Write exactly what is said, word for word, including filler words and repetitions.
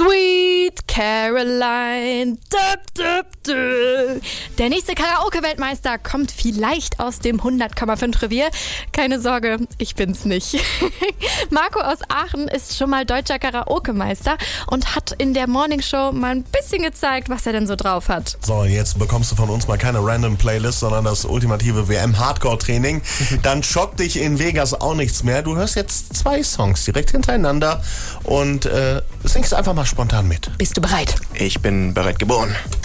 Sweet Caroline. Dup, dup, dup. Der nächste Karaoke-Weltmeister kommt vielleicht aus dem hundert Komma fünf Revier. Keine Sorge, ich bin's nicht. Marco aus Aachen ist schon mal deutscher Karaoke-Meister und hat in der Morningshow mal ein bisschen gezeigt, was er denn so drauf hat. So, jetzt bekommst du von uns mal keine random Playlist, sondern das ultimative W M-Hardcore-Training. Dann schockt dich in Vegas auch nichts mehr. Du hörst jetzt zwei Songs direkt hintereinander und äh, singst einfach mal spontan mit. Bist du bereit? Ich bin bereit geboren.